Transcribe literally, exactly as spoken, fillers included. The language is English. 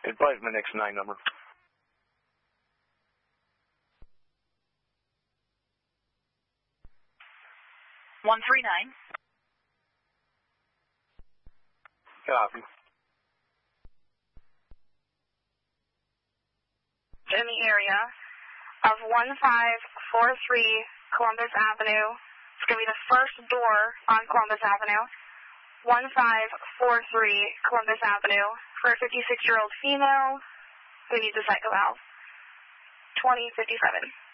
Advise my next nine number. one three nine. Copy. In the area of one five four three Columbus Avenue. It's going to be the first door on Columbus Avenue. one five four three Columbus Avenue for a fifty-six-year-old female who needs a psycho valve. twenty fifty-seven.